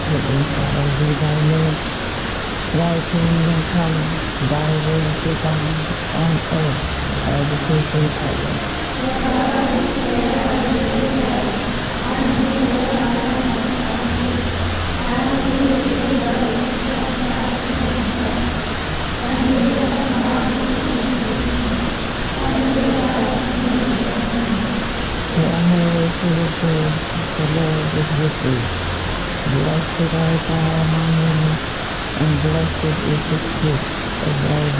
Heavenly Father, be thy name, thy kingdom come, thy will be done on earth as it is in heaven. Hail Mary, full of grace, the Lord is with thee. Blessed art thou among women, and blessed is the fruit of thy